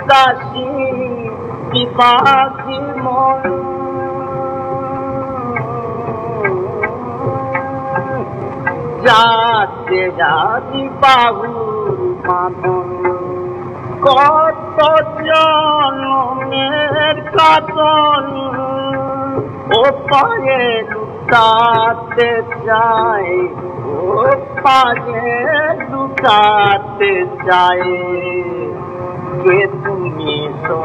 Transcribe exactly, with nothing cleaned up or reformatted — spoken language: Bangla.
উদাসী বিপাকী মন যাতে যাতি বাহুর বাঁধন কত জনমের কাতন ও পায়ে লুটাতে চাই ও পায়ে লুটাতে চাই কে তুমি